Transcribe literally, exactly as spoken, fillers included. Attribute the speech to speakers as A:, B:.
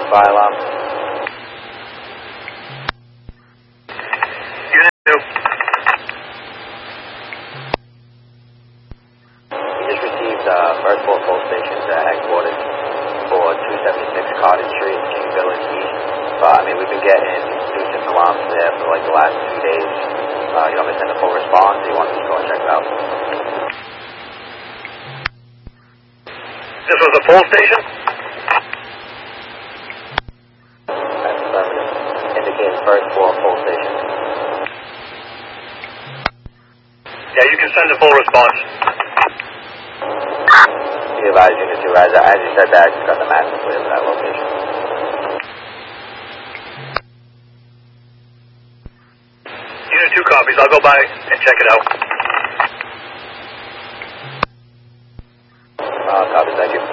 A: fire alarm.
B: Unit two.
A: We just received uh, first floor full stations at headquarters for two seventy-six Cottage Street, King Village East. But, I mean, we've been getting nuisance alarms there for like the last two days. Uh, you want me to send a full response, or you want me to go and check it out?
B: This was a full station?
A: That's affirmative. Indicating first floor full station.
B: Yeah, you can send a full response.
A: Be advised, Unit two, as, as you said that, I just got the map clear for that location.
B: Unit two copies. I'll go by and check it out.
A: Uh, copy, thank you.